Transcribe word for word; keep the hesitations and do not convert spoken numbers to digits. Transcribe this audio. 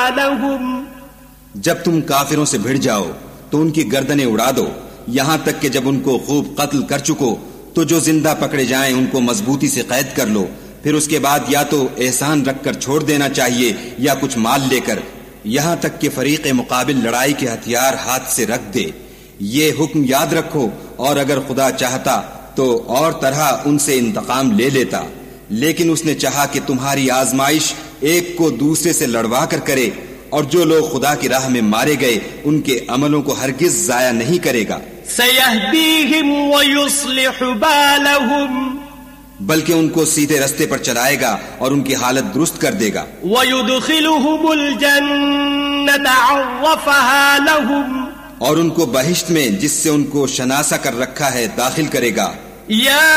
لهم जब तुम काफिरों से भिड़ जाओ तो उनकी गर्दनें उड़ा दो, यहाँ तक कि जब उनको खूब कत्ल कर चुको तो जो जिंदा पकड़े जाएं उनको मजबूती से कैद कर लो। फिर उसके बाद या तो एहसान रखकर छोड़ देना चाहिए या कुछ माल लेकर, यहाँ तक कि फरीक मुकाबिल लड़ाई के हथियार हाथ से रख दे। ये हुक्म याद रखो, और अगर खुदा चाहता तो और तरह उनसे इंतकाम ले लेता, लेकिन उसने चाहा कि तुम्हारी आजमाइश एक को दूसरे से लड़वा कर करे, और जो लोग खुदा की राह में मारे गए उनके अमलों को हरगिज जाया नहीं करेगा। सयहदीहिम व युस्लिहु बालहुम, बल्कि उनको सीधे रास्ते पर चलाएगा और उनकी हालत दुरुस्त कर देगा। व युदखिलुहुमुल जन्नत अर्रफहा लहुम, और उनको बहिश्त में जिससे उनको शनासा कर रखा है दाखिल करेगा। या